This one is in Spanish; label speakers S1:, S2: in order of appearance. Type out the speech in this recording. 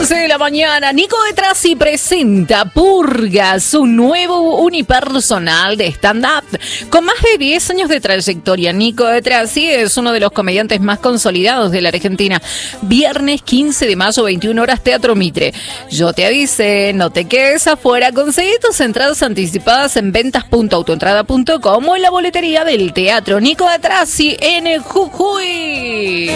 S1: 11 de la mañana, Nico de Trasi presenta Purga, su nuevo unipersonal de stand-up. Con más de 10 años de trayectoria, Nico de Trasi es uno de los comediantes más consolidados de la Argentina. Viernes 15 de mayo, 21 horas, Teatro Mitre. Yo te avisé, no te quedes afuera. Conseguí tus entradas anticipadas en ventas.autoentrada.com o en la boletería del Teatro Nico de Trasi en Jujuy.